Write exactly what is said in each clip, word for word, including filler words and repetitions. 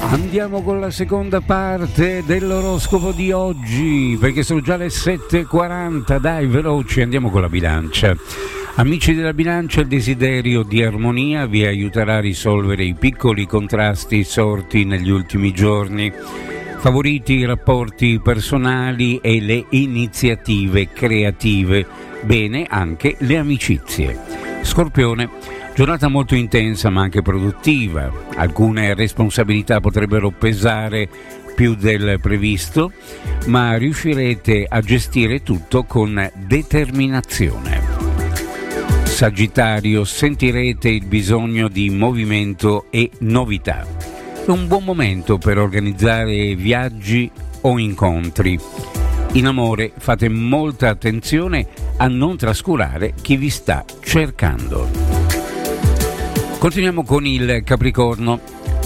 Andiamo con la seconda parte dell'oroscopo di oggi, perché sono già le sette e quaranta, dai veloci, andiamo con la bilancia. Amici della bilancia, il desiderio di armonia vi aiuterà a risolvere i piccoli contrasti sorti negli ultimi giorni. Favoriti i rapporti personali e le iniziative creative, bene anche le amicizie. Scorpione, giornata molto intensa ma anche produttiva. Alcune responsabilità potrebbero pesare più del previsto, ma riuscirete a gestire tutto con determinazione. Sagittario, sentirete il bisogno di movimento e novità. È un buon momento per organizzare viaggi o incontri. In amore fate molta attenzione a non trascurare chi vi sta cercando. Continuiamo con il Capricorno.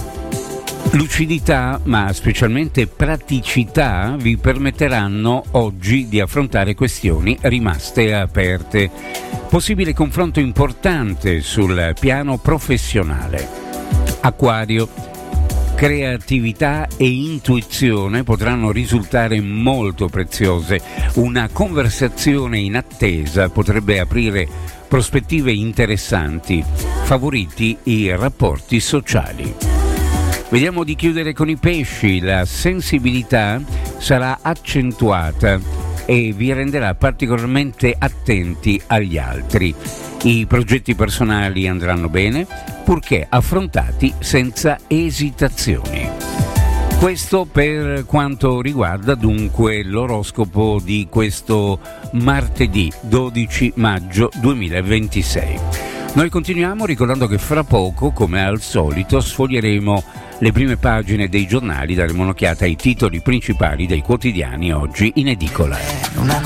Lucidità, ma specialmente praticità, vi permetteranno oggi di affrontare questioni rimaste aperte. Possibile confronto importante sul piano professionale. Acquario, creatività e intuizione potranno risultare molto preziose. Una conversazione in attesa potrebbe aprire prospettive interessanti. Favoriti i rapporti sociali. Vediamo di chiudere con i pesci. La sensibilità sarà accentuata e vi renderà particolarmente attenti agli altri. I progetti personali andranno bene, purché affrontati senza esitazioni. Questo per quanto riguarda dunque l'oroscopo di questo martedì dodici maggio duemilaventisei. Noi continuiamo ricordando che fra poco, come al solito, sfoglieremo le prime pagine dei giornali, daremo un'occhiata ai titoli principali dei quotidiani oggi in edicola.